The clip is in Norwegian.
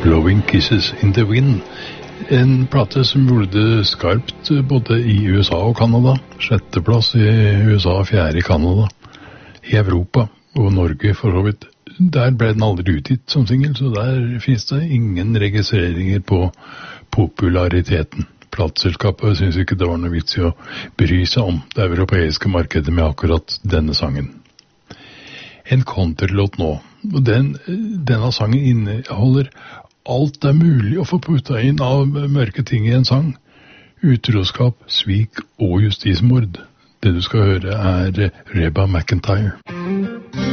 Blowing Kisses in the Wind. En plate som gjorde det skarpt både i USA og Kanada. 6. plass i USA, 4. i Kanada. I Europa og Norge for så vidt. Der ble den aldri utgitt som single, så der finnes det ingen registreringer på populariteten. Plateselskapet synes ikke det var noe vits i å bry seg om det europeiske markedet med akkurat denne sangen. En countrylåt nå. Denne sangen inneholder alt det er mulig å få putta inn av mørke ting i en sang. Utroskap, svik og justismord. Det du skal høre er Reba McEntire.